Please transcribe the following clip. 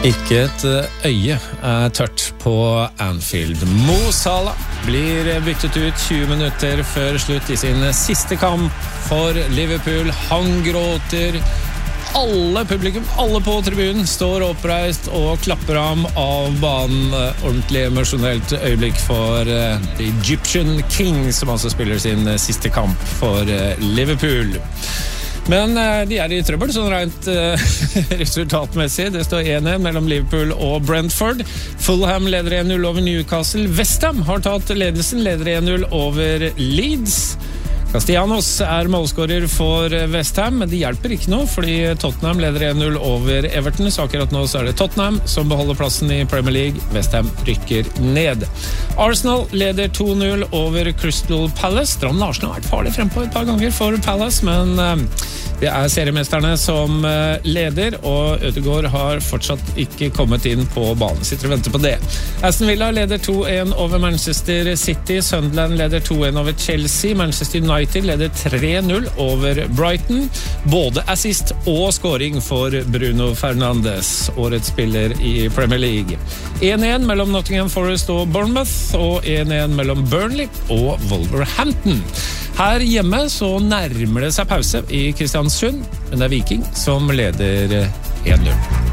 Ikke et øye tørt på Anfield. Mo Salah blir byttet ut 20 minutter før slutt i sin siste kamp for Liverpool. Han gråter. Alle publikum, alle på tribunen står oppreist og klapper ham av banen. Ordentlig emosjonelt øyeblikk for The Egyptian King, som altså spiller sin siste kamp for Liverpool. Men de i trøbbel, sånn rent resultatmessig. Det står 1-1 mellom Liverpool og Brentford. Fulham leder 1-0 over Newcastle. West Ham har tatt ledelsen, leder 1-0 over Leeds. Castellanos målskårer for West Ham, men det hjelper ikke noe, fordi Tottenham leder 1-0 over Everton, så akkurat nå så det Tottenham som beholder plassen i Premier League. West Ham rykker ned. Arsenal leder 2-0 over Crystal Palace. Stranden Arsenal har vært farlig frem på et par ganger for Palace, men det seriemesterne som leder, og Ødegaard har fortsatt ikke kommet inn på banen. Sitter og venter på det. Aston Villa leder 2-1 over Manchester City. Sunderland leder 2-1 over Chelsea. Manchester United leder 3-0 over Brighton. Både assist og scoring for Bruno Fernandes, årets spiller i Premier League. 1-1 mellom Nottingham Forest og Bournemouth, og 1-1 mellom Burnley og Wolverhampton. Her hjemme så nærmer det seg pause i Kristiansund, men det Viking som leder 1-0.